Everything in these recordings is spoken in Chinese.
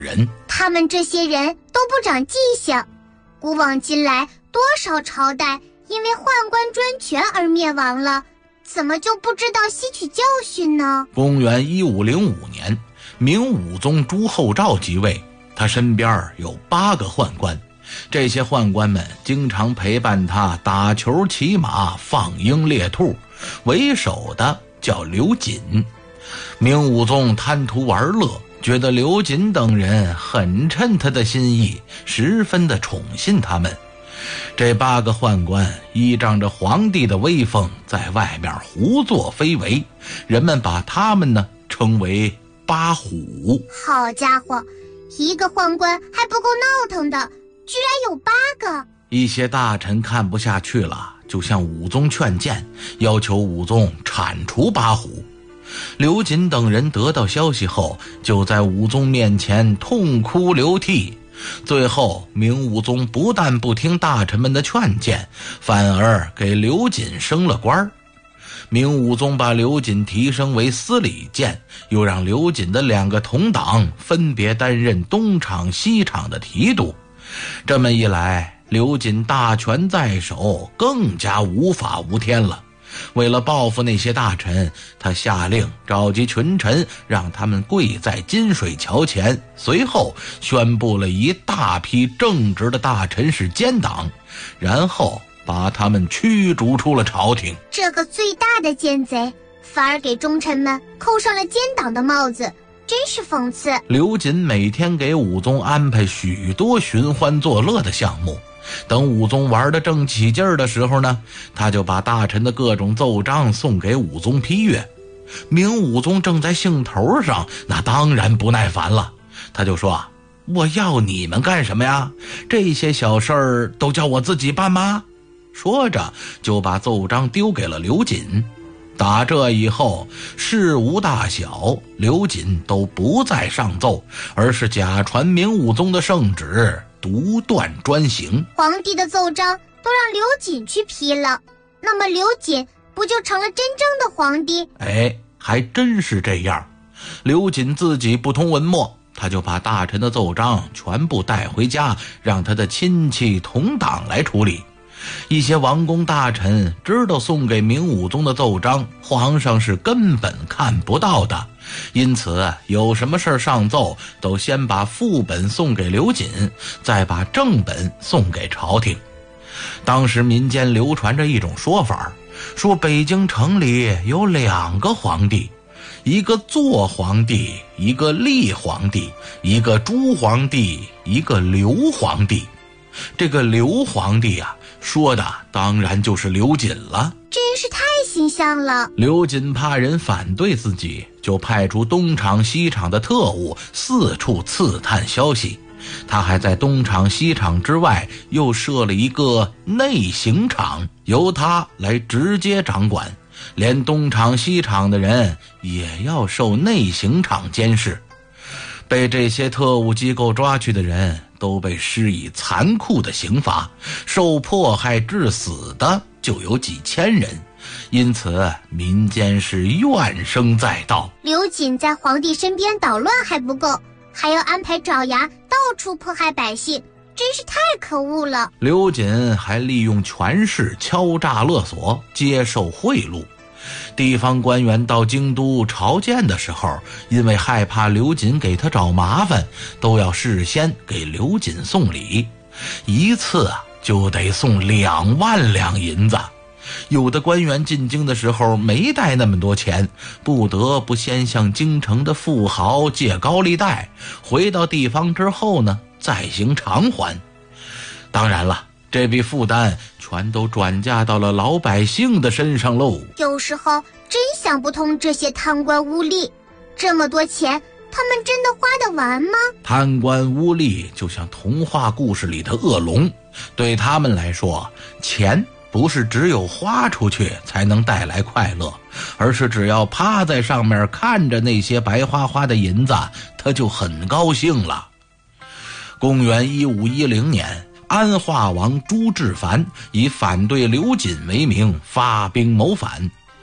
人。 他们这些人都不长记性，古往今来多少朝代因为宦官专权而灭亡了，怎么就不知道吸取教训呢？ 公元1505年，明武宗朱厚照即位，他身边有8个宦官，这些宦官们经常陪伴他打球、骑马、放鹰、猎兔，为首的叫刘瑾。明武宗贪图玩乐，觉得刘瑾等人很称他的心意，十分的宠信他们。这8个宦官依仗着皇帝的威风，在外面胡作非为，人们把他们呢称为8虎。 好家伙，一个宦官还不够闹腾的，居然有8个。 一些大臣看不下去了，就向武宗劝谏，要求武宗铲除8虎。刘瑾等人得到消息后，就在武宗面前痛哭流涕。最后明武宗不但不听大臣们的劝谏，反而给刘瑾升了官。明武宗把刘瑾提升为司礼监，又让刘瑾的2个同党分别担任东厂西厂的提督。这么一来，刘瑾大权在手，更加无法无天了。为了报复那些大臣，他下令召集群臣，让他们跪在金水桥前，随后宣布了一大批正直的大臣是奸党，然后把他们驱逐出了朝廷。 这个最大的奸贼反而给忠臣们扣上了奸党的帽子，真是讽刺。 刘瑾每天给武宗安排许多寻欢作乐的项目，等武宗玩得正起劲儿的时候呢，他就把大臣的各种奏章送给武宗批阅。明武宗正在兴头上，那当然不耐烦了，他就说：我要你们干什么呀？这些小事儿都叫我自己办吗？说着就把奏章丢给了刘瑾。打这以后，事无大小，刘瑾都不再上奏，而是假传明武宗的圣旨，独断专行。 皇帝的奏章都让刘瑾去批了，那么刘瑾不就成了真正的皇帝？ 哎，还真是这样。刘瑾自己不通文墨，他就把大臣的奏章全部带回家，让他的亲戚同党来处理。一些王公大臣知道送给明武宗的奏章皇上是根本看不到的，因此有什么事上奏都先把副本送给刘瑾，再把正本送给朝廷。当时民间流传着一种说法，说北京城里有2个皇帝，一个坐皇帝，一个立皇帝，一个朱皇帝，一个刘皇帝。这个刘皇帝啊，说的当然就是刘瑾了。 真是太形象了。 刘瑾怕人反对自己，就派出东厂西厂的特务四处刺探消息。他还在东厂西厂之外又设了一个内刑厂，由他来直接掌管，连东厂西厂的人也要受内刑厂监视。被这些特务机构抓去的人都被施以残酷的刑罚，受迫害致死的就有几千人，因此民间是怨声载道。 刘瑾在皇帝身边捣乱还不够，还要安排爪牙到处迫害百姓，真是太可恶了。 刘瑾还利用权势敲诈勒索，接受贿赂。地方官员到京都朝见的时候，因为害怕刘瑾给他找麻烦，都要事先给刘瑾送礼，一次就得送2万两银子。有的官员进京的时候没带那么多钱，不得不先向京城的富豪借高利贷，回到地方之后呢，再行偿还。当然了，这笔负担全都转嫁到了老百姓的身上喽。 有时候真想不通这些贪官污吏，这么多钱他们真的花得完吗？ 贪官污吏就像童话故事里的恶龙，对他们来说，钱不是只有花出去才能带来快乐，而是只要趴在上面看着那些白花花的银子，他就很高兴了。公元1510年，安化王朱志凡以反对刘瑾为名发兵谋反。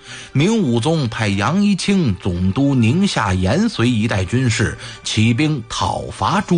明武宗派杨一清总督宁夏延绥一带军事，起兵讨伐朱